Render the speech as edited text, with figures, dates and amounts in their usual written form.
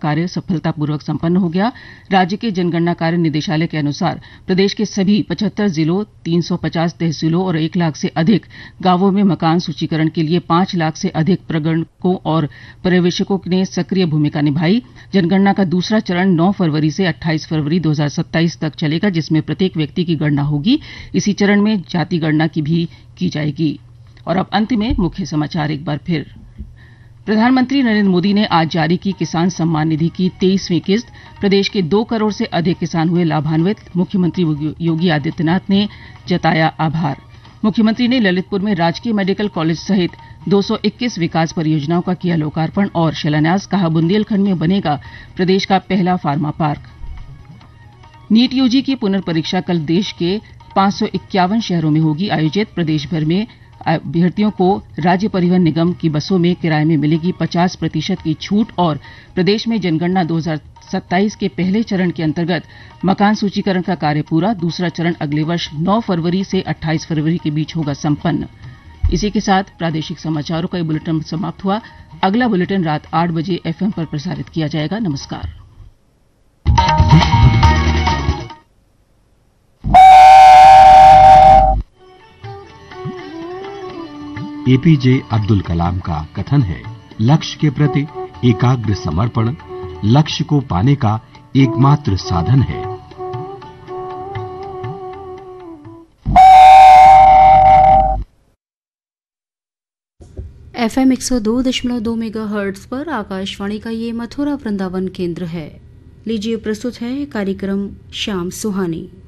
कार्य सफलतापूर्वक संपन्न हो गया। राज्य के जनगणना कार्य निदेशालय के अनुसार प्रदेश के सभी 75 जिलों, 350 तहसीलों और 1 लाख से अधिक गांवों में मकान सूचीकरण के लिए 5 लाख से अधिक प्रगणकों और पर्यवेक्षकों ने सक्रिय भूमिका निभाई। जनगणना का दूसरा चरण 9 फरवरी से 28 फरवरी 2027 तक चलेगा, जिसमें प्रत्येक व्यक्ति की गणना होगी। इसी चरण में जाति गणना भी की जाएगी। और अब अंत में मुख्य समाचार एक बार फिर। प्रधानमंत्री नरेंद्र मोदी ने आज जारी की किसान सम्मान निधि की 23वीं किस्त। प्रदेश के 2 करोड़ से अधिक किसान हुए लाभान्वित। मुख्यमंत्री योगी आदित्यनाथ ने जताया आभार। मुख्यमंत्री ने ललितपुर में राजकीय मेडिकल कॉलेज सहित 221 विकास परियोजनाओं का किया लोकार्पण और शिलान्यास। कहा, बुंदेलखंड में बनेगा प्रदेश का पहला फार्मा पार्क। नीट यूजी की पुनर्परीक्षा कल देश के 551 शहरों में होगी आयोजित। प्रदेश भर में अभ्यर्थियों को राज्य परिवहन निगम की बसों में किराए में मिलेगी 50% की छूट। और प्रदेश में जनगणना 2027 के पहले चरण के अंतर्गत मकान सूचीकरण का कार्य पूरा। दूसरा चरण अगले वर्ष 9 फरवरी से 28 फरवरी के बीच होगा संपन्न। इसी के साथ प्रादेशिक समाचारों का ये बुलेटिन समाप्त हुआ। अगला बुलेटिन रात 8 बजे FM पर प्रसारित किया जाएगा। नमस्कार। एपीजे अब्दुल कलाम का कथन है, लक्ष्य के प्रति एकाग्र समर्पण लक्ष्य को पाने का एकमात्र साधन है। FM 102.2 मेगाहर्ट्ज पर आकाशवाणी का ये मथुरा वृंदावन केंद्र है। लीजिए प्रस्तुत है कार्यक्रम श्याम सुहानी।